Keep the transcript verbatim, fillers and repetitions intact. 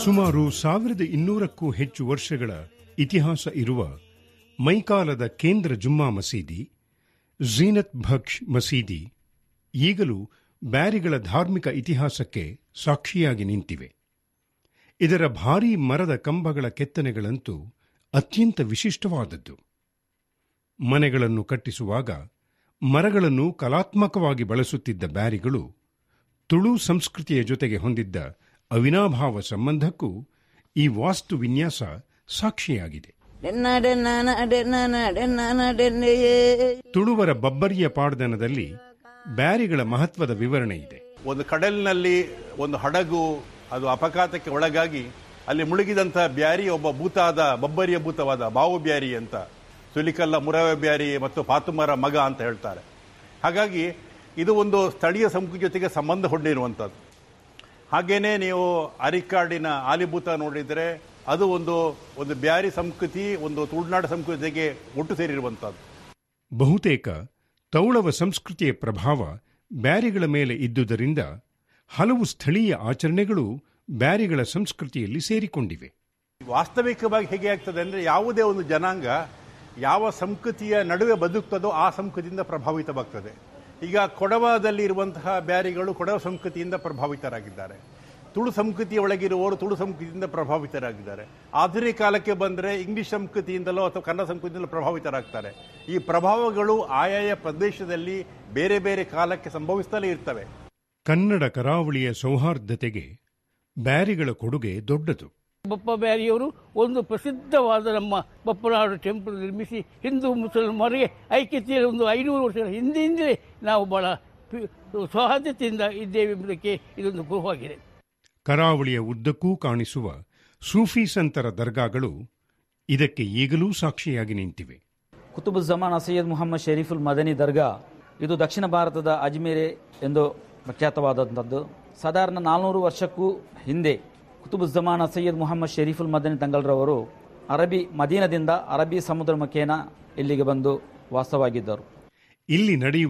ಸುಮಾರು ಸಾವಿರದ ಇನ್ನೂರಕ್ಕೂ ಹೆಚ್ಚು ವರ್ಷಗಳ ಇತಿಹಾಸ ಇರುವ ಮೈಕಾಲದ ಕೇಂದ್ರ ಜುಮ್ಮಾ ಮಸೀದಿ, ಝೀನತ್ ಬಖ್ಶ್ ಮಸೀದಿ ಈಗಲೂ ಬ್ಯಾರಿಗಳ ಧಾರ್ಮಿಕ ಇತಿಹಾಸಕ್ಕೆ ಸಾಕ್ಷಿಯಾಗಿ ನಿಂತಿವೆ. ಇದರ ಭಾರೀ ಮರದ ಕಂಬಗಳ ಕೆತ್ತನೆಗಳಂತೂ ಅತ್ಯಂತ ವಿಶಿಷ್ಟವಾದದ್ದು. ಮನೆಗಳನ್ನು ಕಟ್ಟಿಸುವಾಗ ಮರಗಳನ್ನು ಕಲಾತ್ಮಕವಾಗಿ ಬಳಸುತ್ತಿದ್ದ ಬ್ಯಾರಿಗಳು ತುಳು ಸಂಸ್ಕೃತಿಯ ಜೊತೆಗೆ ಹೊಂದಿದ್ದ ಅವಿನಾಭಾವ ಸಂಬಂಧಕ್ಕೂ ಈ ವಾಸ್ತು ವಿನ್ಯಾಸ ಸಾಕ್ಷಿಯಾಗಿದೆ. ತುಳುವರ ಬಬ್ಬರಿಯ ಪಾಡ್ದನದಲ್ಲಿ ಬ್ಯಾರಿಗಳ ಮಹತ್ವದ ವಿವರಣೆ ಇದೆ. ಒಂದು ಕಡಲಿನಲ್ಲಿ ಒಂದು ಹಡಗು ಅದು ಅಪಘಾತಕ್ಕೆ ಒಳಗಾಗಿ ಅಲ್ಲಿ ಮುಳುಗಿದಂತಹ ಬ್ಯಾರಿ ಒಬ್ಬ ಭೂತಾದ ಬಬ್ಬರಿಯ ಭೂತವಾದ ಬಾವು ಬ್ಯಾರಿ ಅಂತ, ಸುಲಿಕಲ್ಲ ಮುರವೆ ಬ್ಯಾರಿ ಮತ್ತು ಪಾತುಮರ ಮಗ ಅಂತ ಹೇಳ್ತಾರೆ. ಹಾಗಾಗಿ ಇದು ಒಂದು ಸ್ಥಳೀಯ ಸಂಸ್ಕೃತಿ ಜೊತೆಗೆ ಸಂಬಂಧ ಹೊಂದಿರುವಂಥದ್ದು. ಹಾಗೇನೆ ನೀವು ಅರಿಕಾಡಿನ ಆಲಿಭೂತ ನೋಡಿದರೆ ಅದು ಒಂದು ಒಂದು ಬ್ಯಾರಿ ಸಂಸ್ಕೃತಿ, ಒಂದು ತುಳುನಾಡ ಸಂಸ್ಕೃತಿಗೆ ಒಟ್ಟು ಸೇರಿರುವಂಥದ್ದು. ಬಹುತೇಕ ತೌಳವ ಸಂಸ್ಕೃತಿಯ ಪ್ರಭಾವ ಬ್ಯಾರಿಗಳ ಮೇಲೆ ಇದ್ದುದರಿಂದ ಹಲವು ಸ್ಥಳೀಯ ಆಚರಣೆಗಳು ಬ್ಯಾರಿಗಳ ಸಂಸ್ಕೃತಿಯಲ್ಲಿ ಸೇರಿಕೊಂಡಿವೆ. ವಾಸ್ತವಿಕವಾಗಿ ಹೇಗೆ ಆಗ್ತದೆ ಅಂದರೆ, ಯಾವುದೇ ಒಂದು ಜನಾಂಗ ಯಾವ ಸಂಸ್ಕೃತಿಯ ನಡುವೆ ಬದುಕ್ತದೋ ಆ ಸಂಸ್ಕೃತಿಯಿಂದ ಪ್ರಭಾವಿತವಾಗ್ತದೆ. ಈಗ ಕೊಡವದಲ್ಲಿ ಇರುವಂತಹ ಬ್ಯಾರಿಗಳು ಕೊಡವ ಸಂಸ್ಕೃತಿಯಿಂದ ಪ್ರಭಾವಿತರಾಗಿದ್ದಾರೆ. ತುಳು ಸಂಸ್ಕೃತಿಯ ಒಳಗಿರುವವರು ತುಳು ಸಂಸ್ಕೃತಿಯಿಂದ ಪ್ರಭಾವಿತರಾಗಿದ್ದಾರೆ. ಆಧುನಿಕ ಕಾಲಕ್ಕೆ ಬಂದರೆ ಇಂಗ್ಲಿಷ್ ಸಂಸ್ಕೃತಿಯಿಂದಲೋ ಅಥವಾ ಕನ್ನಡ ಸಂಸ್ಕೃತಿಯಿಂದಲೋ ಪ್ರಭಾವಿತರಾಗ್ತಾರೆ. ಈ ಪ್ರಭಾವಗಳು ಆಯಾಯ ಪ್ರದೇಶದಲ್ಲಿ ಬೇರೆ ಬೇರೆ ಕಾಲಕ್ಕೆ ಸಂಭವಿಸುತ್ತಲೇ ಇರ್ತವೆ. ಕನ್ನಡ ಕರಾವಳಿಯ ಸೌಹಾರ್ದತೆಗೆ ಬ್ಯಾರಿಗಳ ಕೊಡುಗೆ ದೊಡ್ಡದು. ಬಪ್ಪ ಬ್ಯಾರಿಯವರು ಒಂದು ಪ್ರಸಿದ್ಧವಾದ ನಮ್ಮ ಬಪ್ಪನಾಡು ಟೆಂಪಲ್ ನಿರ್ಮಿಸಿ ಹಿಂದೂ ಮುಸಲ್ಮಾನರಿಗೆ ಐಕ್ಯತೆಯ ಒಂದು ಐನೂರು ವರ್ಷಗಳ ಹಿಂದೆಯಿಂದಲೇ ನಾವು ಬಹಳ ಸೌಹಾರ್ದತೆಯಿಂದ ಇದ್ದೇವೆ ಎಂಬುದಕ್ಕೆ ಇದೊಂದು ಗುರುವಾಗಿದೆ. ಕರಾವಳಿಯ ಉದ್ದಕ್ಕೂ ಕಾಣಿಸುವ ಸೂಫಿ ಸಂತರ ದರ್ಗಾಗಳು ಇದಕ್ಕೆ ಈಗಲೂ ಸಾಕ್ಷಿಯಾಗಿ ನಿಂತಿವೆ. ಕುತುಬುಜ್ಜಮಾನ್ ಸೈಯದ್ ಮುಹಮ್ಮದ್ ಶರೀಫುಲ್ ಮದನಿ ದರ್ಗಾ ಇದು ದಕ್ಷಿಣ ಭಾರತದ ಅಜ್ಮೇರೆ ಎಂದು ಪ್ರಖ್ಯಾತವಾದಂಥದ್ದು. ಸಾಧಾರಣ ನಾಲ್ನೂರು ವರ್ಷಕ್ಕೂ ಹಿಂದೆ ಕುತುಬುಜ್ಜಮಾನ್ ಸೈಯದ್ ಮುಹಮ್ಮದ್ ಶರೀಫುಲ್ ಮದನಿ ತಂಗಲ್ರವರು ಅರಬ್ಬಿ ಮದೀನದಿಂದ ಅರಬ್ಬಿ ಸಮುದ್ರ ಮುಖೇನ ಇಲ್ಲಿಗೆ ಬಂದು ವಾಸವಾಗಿದ್ದರು. ಇಲ್ಲಿ ನಡೆಯುವ